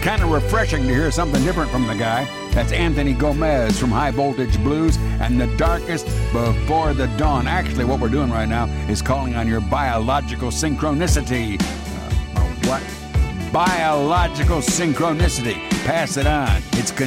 kind of refreshing to hear something different from the guy. That's Anthony Gomez from High Voltage Blues and The Darkest Before the Dawn. Actually, what we're doing right now is calling on your biological synchronicity. What? Biological synchronicity. Pass it on. It's